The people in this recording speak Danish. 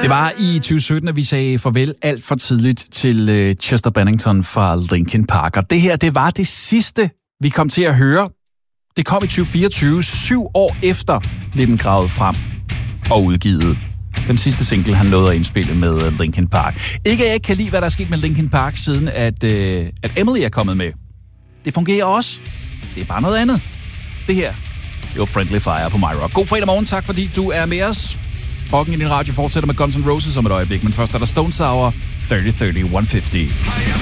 Det var i 2017, at vi sagde farvel alt for tidligt til Chester Bennington fra Linkin Park. Og det her, det var det sidste, vi kom til at høre. Det kom i 2024, 7 år efter blev den gravet frem og udgivet. Den sidste single, han nåede at indspille med Linkin Park. Ikke at jeg ikke kan lide, hvad der er sket med Linkin Park, siden at Emily er kommet med. Det fungerer også. Det er bare noget andet. Det her, det var Friendly Fire på My Rock. God fredag morgen, tak fordi du er med os. Bokken i din radio fortsætter med Guns N' Roses om et øjeblik, men først er der Stone Sour 30-30-150.